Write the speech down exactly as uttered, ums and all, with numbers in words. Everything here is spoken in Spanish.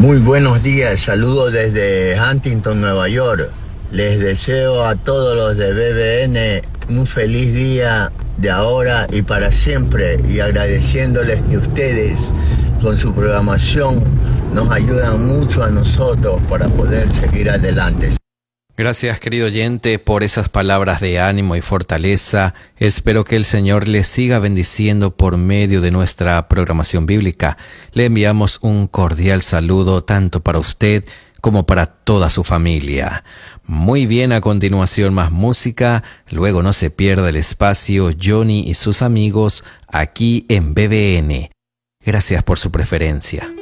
Muy buenos días, saludos desde Huntington, Nueva York. Les deseo a todos los de B B N un feliz día de ahora y para siempre, y agradeciéndoles que ustedes con su programación nos ayudan mucho a nosotros para poder seguir adelante. Gracias, querido oyente, por esas palabras de ánimo y fortaleza. Espero que el Señor les siga bendiciendo por medio de nuestra programación bíblica. Le enviamos un cordial saludo tanto para usted como para toda su familia. Muy bien, a continuación más música. Luego no se pierda el espacio Johnny y sus amigos aquí en B B N. Gracias por su preferencia.